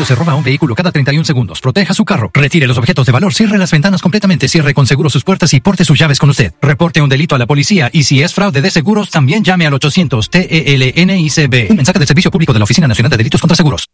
promedio se roba un vehículo cada 31 segundos. Proteja su carro. Retire los objetos de valor. Cierre las ventanas completamente. Cierre con seguro sus puertas y porte sus llaves con usted. Reporte un delito a la policía y si es fraude de seguros, también llame al 800 TELNICB. Un mensaje del Servicio Público de la Oficina Nacional de Delitos contra Seguros.